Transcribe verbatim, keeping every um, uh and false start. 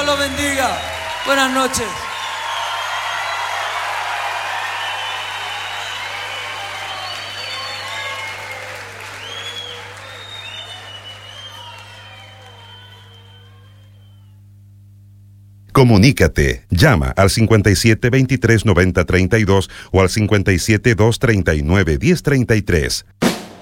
Dios los bendiga. Buenas noches. Comunícate, llama al cincuenta y siete, veintitrés, noventa, treinta y dos o al cincuenta y siete, dos treinta y nueve, diez treinta y tres.